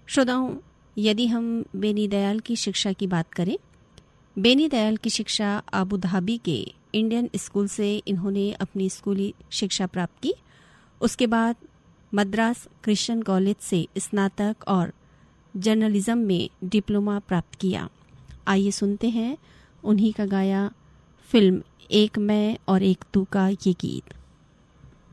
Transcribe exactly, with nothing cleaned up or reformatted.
श्रोताओं, यदि हम बेनी दयाल की शिक्षा की बात करें, बेनी दयाल की शिक्षा अबू धाबी के इंडियन स्कूल से इन्होंने अपनी स्कूली शिक्षा प्राप्त की। उसके बाद मद्रास क्रिश्चियन कॉलेज से स्नातक और जर्नलिज्म में डिप्लोमा प्राप्त किया। आइए सुनते हैं उन्हीं का गाया फिल्म एक मैं और एक तू का ये गीत।